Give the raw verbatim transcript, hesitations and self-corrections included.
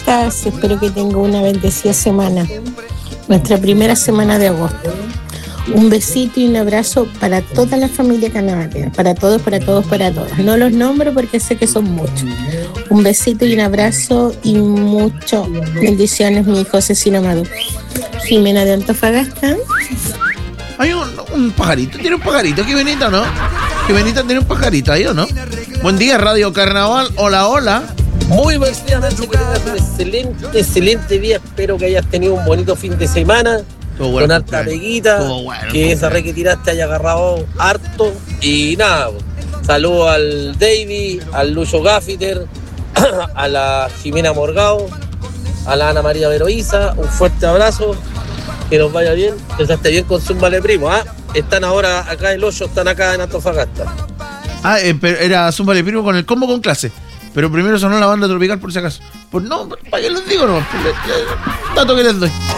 estás? Espero que tenga una bendecida semana. Nuestra primera semana de agosto. Un besito y un abrazo para toda la familia carnavalera, para todos, para todos, para todas. No los nombro porque sé que son muchos. Un besito y un abrazo y muchas bendiciones, mi hijo Cecilio Amado. Jimena de Antofagasta. Hay un, un pajarito, tiene un pajarito, qué bonito, ¿no? Qué bonito tiene un pajarito ahí, ¿o no? Buen día, Radio Carnaval, hola, hola. Muy buen día, Nancy, que tengas un excelente, excelente día. Espero que hayas tenido un bonito fin de semana. Todo bueno, con harta peguita, bueno, que esa re que tiraste haya agarrado harto. Y nada, saludo al David, al Lucho Gaffiter, a la Jimena Morgado, a la Ana María Veroiza. Un fuerte abrazo, que nos vaya bien, que se esté bien con Zúmbale Primo. ¿eh? Están ahora acá en el hoyo, están acá en Antofagasta. Ah, eh, pero era Zúmbale Primo con el combo con clase. Pero primero sonó la banda tropical por si acaso. Pues no, ¿para qué les digo? No, dato que les doy.